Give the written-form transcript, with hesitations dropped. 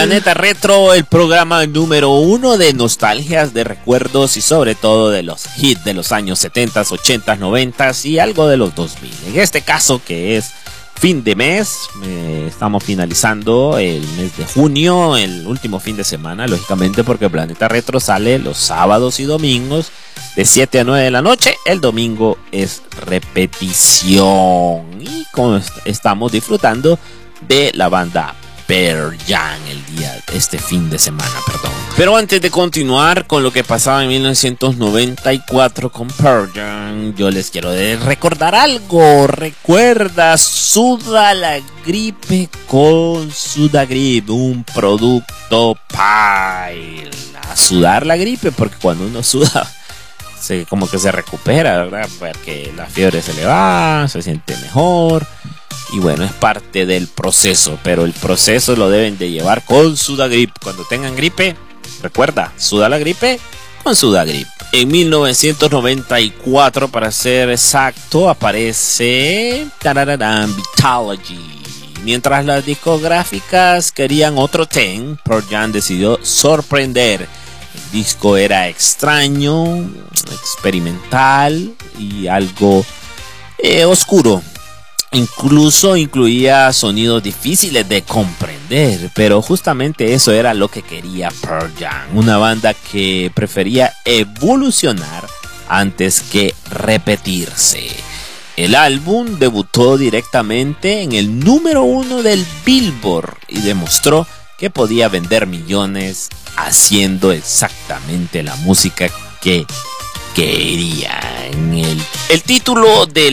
Planeta Retro, el programa número 1 de nostalgias, de recuerdos y sobre todo de los hits de los años 70, 80, 90 y algo de los 2000. En este caso, que es fin de mes, estamos finalizando el mes de junio, el último fin de semana, lógicamente, porque Planeta Retro sale los sábados y domingos de 7 a 9 de la noche. El domingo es repetición. Y como estamos disfrutando de la banda Pearl Jam este fin de semana, perdón. Pero antes de continuar con lo que pasaba en 1994 con Pearl Jam, yo les quiero recordar algo. Recuerda, suda la gripe con Sudagrip, un producto para sudar la gripe, porque cuando uno suda como que se recupera, ¿verdad? Porque la fiebre se le va, se siente mejor. Y bueno, es parte del proceso, pero el proceso lo deben de llevar con Sudagrip. Cuando tengan gripe, recuerda, suda la gripe con Sudagrip. En 1994, para ser exacto, aparece Vitalogy. Mientras las discográficas querían otro ten, Pearl Jam decidió sorprender. El disco era extraño, experimental y algo oscuro. Incluso incluía sonidos difíciles de comprender, pero justamente eso era lo que quería Pearl Jam, una banda que prefería evolucionar antes que repetirse. El álbum debutó directamente en el número 1 del Billboard y demostró que podía vender millones haciendo exactamente la música que querían. El título de